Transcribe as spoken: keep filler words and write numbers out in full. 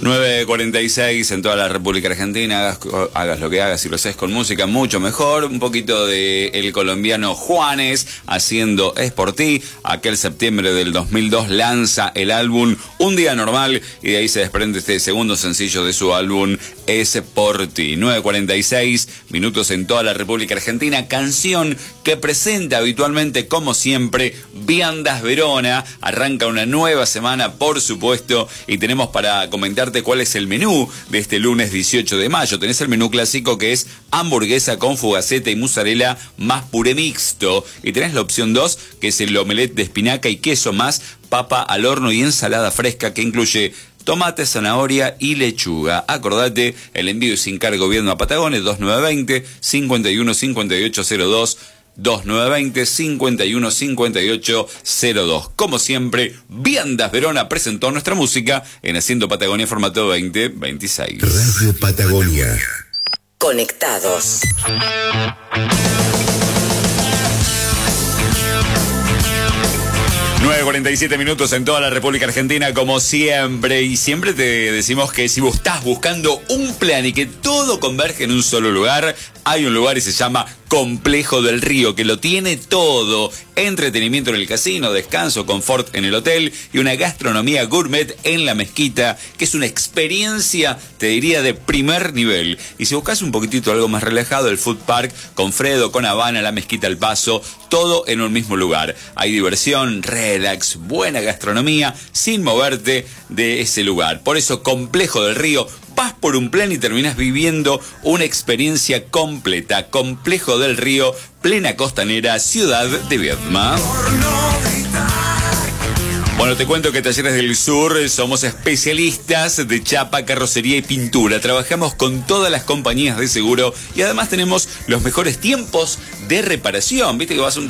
nueve cuarenta y seis en toda la República Argentina. Hagas, hagas lo que hagas, si lo haces con música, mucho mejor. Un poquito de el colombiano Juanes haciendo Es por ti. Aquel septiembre del dos mil dos lanza el álbum Un Día Normal y de ahí se desprende este segundo sencillo de su álbum Es por ti. nueve cuarenta y seis minutos en toda la República Argentina. Canción que presenta habitualmente, como siempre, Viandas Verona. Arranca una nueva semana, por supuesto, y tenemos para comentarte cuál es el menú de este lunes dieciocho de mayo. Tenés el menú clásico, que es hamburguesa con fugaceta y mozzarella más puré mixto, y tenés la opción dos, que es el omelette de espinaca y queso más papa al horno y ensalada fresca, que incluye tomate, zanahoria y lechuga. Acordate, el envío sin cargo Viendo a Patagones, dos nueve dos cero, cinco uno cinco ocho cero dos, dos nueve dos cero, cinco uno cinco ocho cero dos. Como siempre, Viandas Verona presentó nuestra música en Haciendo Patagonia formato veinte veintiséis. Radio Patagonia. Conectados. nueve cuarenta y siete minutos en toda la República Argentina, como siempre, y siempre te decimos que si vos estás buscando un plan y que todo converge en un solo lugar, hay un lugar y se llama Complejo del Río, que lo tiene todo: entretenimiento en el casino, descanso, confort en el hotel y una gastronomía gourmet en la mezquita, que es una experiencia, te diría, de primer nivel. Y si buscas un poquitito algo más relajado, el Food Park con Fredo, con Habana, la mezquita al Paso, todo en un mismo lugar. Hay diversión, relax, buena gastronomía, sin moverte de ese lugar. Por eso, Complejo del Río, vas por un plan y terminás viviendo una experiencia completa. Complejo del Río, plena costanera, ciudad de Viedma. Bueno, te cuento que Talleres del Sur somos especialistas de chapa, carrocería y pintura. Trabajamos con todas las compañías de seguro y además tenemos los mejores tiempos de reparación. Viste que vas a un